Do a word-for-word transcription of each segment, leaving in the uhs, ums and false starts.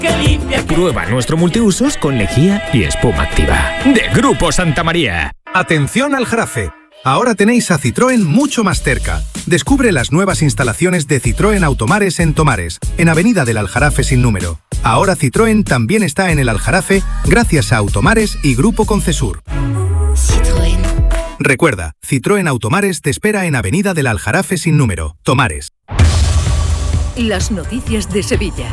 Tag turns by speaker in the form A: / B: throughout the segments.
A: Prueba nuestro multiusos con lejía y espuma activa. De Grupo Santa María.
B: Atención al Jarafe. Ahora tenéis a Citroën mucho más cerca. Descubre las nuevas instalaciones de Citroën Automares en Tomares, en Avenida del Aljarafe sin número. Ahora Citroën también está en el Aljarafe gracias a Automares y Grupo Concesur. Citroën. Recuerda, Citroën Automares te espera en Avenida del Aljarafe sin número, Tomares.
C: Las noticias de Sevilla.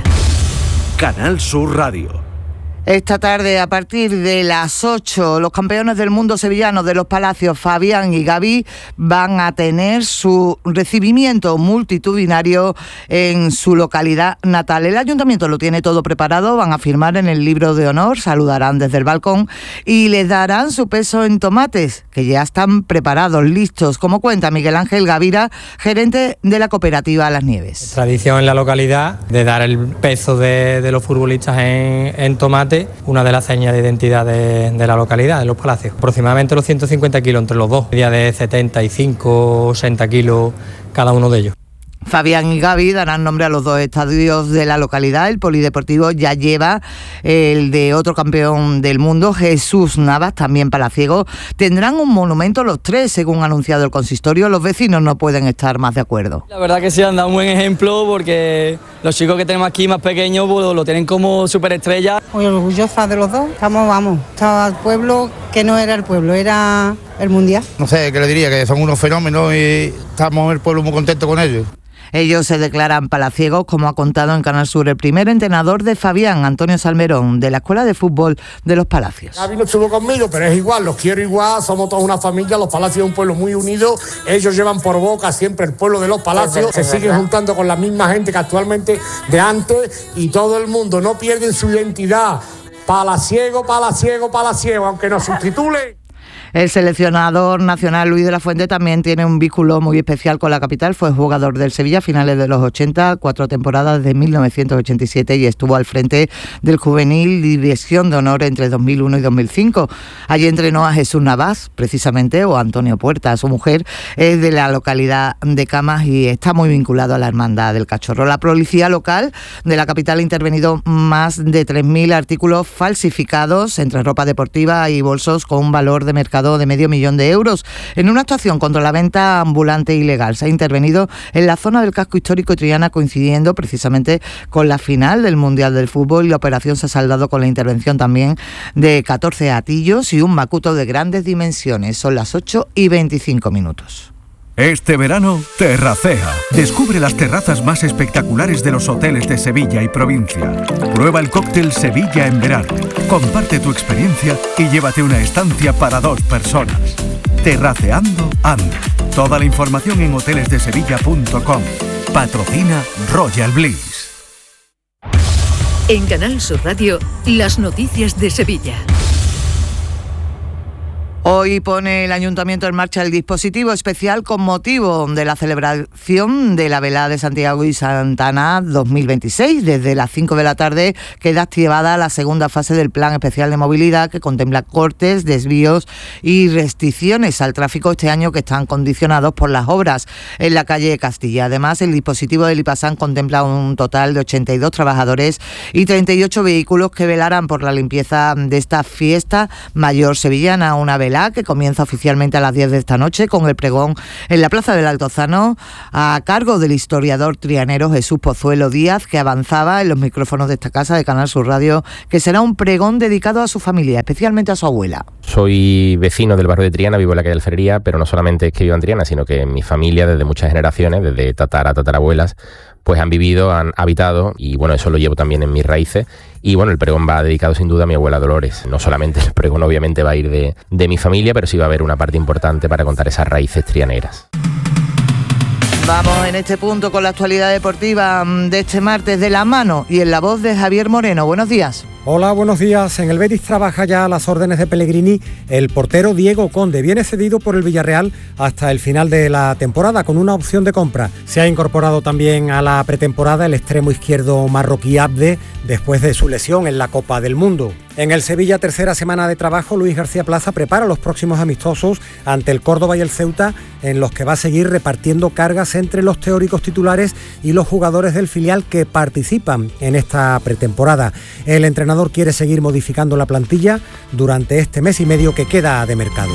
D: Canal Sur Radio.
E: Esta tarde, a partir de las ocho, los campeones del mundo sevillanos de los Palacios, Fabián y Gaby, van a tener su recibimiento multitudinario en su localidad natal. El ayuntamiento lo tiene todo preparado, van a firmar en el libro de honor, saludarán desde el balcón y les darán su peso en tomates, que ya están preparados, listos, como cuenta Miguel Ángel Gavira, gerente de la cooperativa Las Nieves.
F: Tradición en la localidad de dar el peso de, de los futbolistas en, en tomate, una de las señas de identidad de, de la localidad, de los Palacios. Aproximadamente los ciento cincuenta kilos entre los dos, media de setenta y cinco, ochenta kilos cada uno de ellos.
E: Fabián y Gaby darán nombre a los dos estadios de la localidad. El polideportivo ya lleva el de otro campeón del mundo, Jesús Navas, también palaciego. Tendrán un monumento los tres, según ha anunciado el consistorio. Los vecinos no pueden estar más de acuerdo.
G: La verdad que sí, han dado un buen ejemplo porque los chicos que tenemos aquí más pequeños pues, lo tienen como superestrella.
H: Muy orgullosa de los dos. Estamos, vamos, estaba el pueblo que no era el pueblo, era el mundial.
I: No sé, ¿qué le diría? Que son unos fenómenos y estamos el pueblo muy contento con ellos.
E: Ellos se declaran palaciegos, como ha contado en Canal Sur el primer entrenador de Fabián, Antonio Salmerón, de la Escuela de Fútbol de Los Palacios.
J: Gaby no estuvo conmigo, pero es igual, los quiero igual, somos toda una familia, Los Palacios es un pueblo muy unido, ellos llevan por boca siempre el pueblo de Los Palacios, se siguen juntando con la misma gente que actualmente de antes y todo el mundo, no pierden su identidad, palaciego, palaciego, palaciego, aunque nos subtitulen.
E: El seleccionador nacional Luis de la Fuente también tiene un vínculo muy especial con la capital. Fue jugador del Sevilla a finales de los ochenta, cuatro temporadas desde mil novecientos ochenta y siete y estuvo al frente del juvenil División de Honor entre dos mil uno y dos mil cinco. Allí entrenó a Jesús Navas, precisamente, o a Antonio Puerta. Su mujer es de la localidad de Camas y está muy vinculado a la Hermandad del Cachorro. La policía local de la capital ha intervenido más de tres mil artículos falsificados entre ropa deportiva y bolsos con un valor de mercado de medio millón de euros en una actuación contra la venta ambulante ilegal. Se ha intervenido en la zona del casco histórico de Triana, coincidiendo precisamente con la final del Mundial del Fútbol, y la operación se ha saldado con la intervención también de catorce atillos y un macuto de grandes dimensiones. Son las ocho y veinticinco minutos.
D: Este verano, terracea. Descubre las terrazas más espectaculares de los hoteles de Sevilla y provincia. Prueba el cóctel Sevilla en verano. Comparte tu experiencia y llévate una estancia para dos personas. Terraceando anda. Toda la información en hoteles de sevilla punto com. Patrocina Royal Bliss.
C: En Canal Sur Radio, las noticias de Sevilla.
E: Hoy pone el Ayuntamiento en marcha el dispositivo especial con motivo de la celebración de la Velada de Santiago y Santana dos mil veintiséis. Desde las cinco de la tarde queda activada la segunda fase del Plan Especial de Movilidad, que contempla cortes, desvíos y restricciones al tráfico este año que están condicionados por las obras en la calle Castilla. Además, el dispositivo del IPASAN contempla un total de ochenta y dos trabajadores y treinta y ocho vehículos que velarán por la limpieza de esta fiesta mayor sevillana, una velada que comienza oficialmente a las diez de esta noche con el pregón en la Plaza del Altozano a cargo del historiador trianero Jesús Pozuelo Díaz, que avanzaba en los micrófonos de esta casa de Canal Sur Radio que será un pregón dedicado a su familia, especialmente a su abuela.
K: Soy vecino del barrio de Triana, vivo en la calle Alferería, pero no solamente es que vivo en Triana, sino que mi familia desde muchas generaciones, desde tatara, tatarabuelas, pues han vivido, han habitado, y bueno, eso lo llevo también en mis raíces. Y bueno, el pregón va dedicado sin duda a mi abuela Dolores. No solamente el pregón obviamente va a ir de, de mi familia, pero sí va a haber una parte importante para contar esas raíces trianeras.
E: Vamos en este punto con la actualidad deportiva de este martes de la mano y en la voz de Javier Moreno. Buenos días.
L: Hola, buenos días. En el Betis trabaja ya a las órdenes de Pellegrini el portero Diego Conde. Viene cedido por el Villarreal hasta el final de la temporada con una opción de compra. Se ha incorporado también a la pretemporada el extremo izquierdo marroquí Abde después de su lesión en la Copa del Mundo. En el Sevilla, tercera semana de trabajo, Luis García Plaza prepara los próximos amistosos ante el Córdoba y el Ceuta, en los que va a seguir repartiendo cargas entre los teóricos titulares y los jugadores del filial que participan en esta pretemporada. El entrenador quiere seguir modificando la plantilla durante este mes y medio que queda de mercado.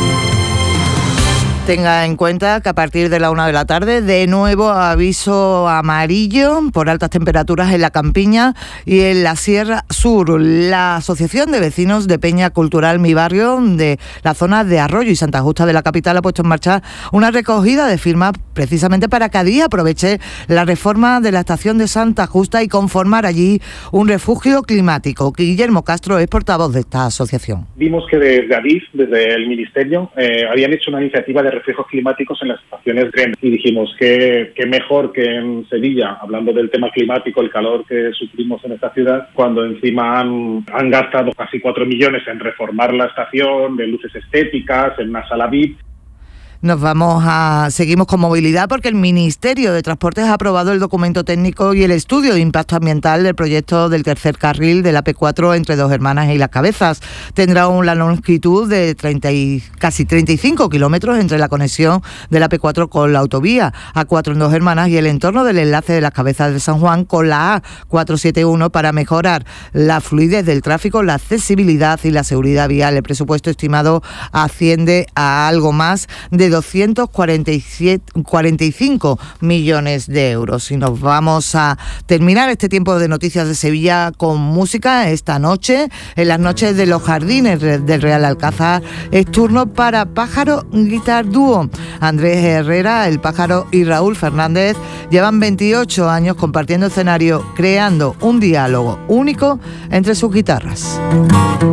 E: Tenga en cuenta que a partir de la una de la tarde, de nuevo aviso amarillo por altas temperaturas en la Campiña y en la Sierra Sur. La Asociación de Vecinos de Peña Cultural Mi Barrio, de la zona de Arroyo y Santa Justa de la capital, ha puesto en marcha una recogida de firmas precisamente para que Adif aproveche la reforma de la estación de Santa Justa y conformar allí un refugio climático. Guillermo Castro es portavoz de esta asociación.
M: Vimos que desde Adif, desde el Ministerio, eh, habían hecho una iniciativa de reflejos climáticos en las estaciones G E M y dijimos que, que mejor que en Sevilla, hablando del tema climático, el calor que sufrimos en esta ciudad, cuando encima han, han gastado casi cuatro millones en reformar la estación, de luces estéticas, en una sala V I P.
E: Nos vamos a... Seguimos con movilidad porque el Ministerio de Transportes ha aprobado el documento técnico y el estudio de impacto ambiental del proyecto del tercer carril de la A P cuatro entre Dos Hermanas y Las Cabezas. Tendrá una longitud de treinta y, casi treinta y cinco kilómetros entre la conexión de la A P cuatro con la autovía A cuatro en Dos Hermanas y el entorno del enlace de Las Cabezas de San Juan con la A cuatrocientos setenta y uno para mejorar la fluidez del tráfico, la accesibilidad y la seguridad vial. El presupuesto estimado asciende a algo más de doscientos cuarenta y cinco millones de euros. Y nos vamos a terminar este tiempo de noticias de Sevilla con música. Esta noche, en las noches de los jardines del Real Alcázar, es turno para Pájaro Guitar Dúo. Andrés Herrera, El Pájaro y Raúl Fernández llevan veintiocho años compartiendo escenario, creando un diálogo único entre sus guitarras.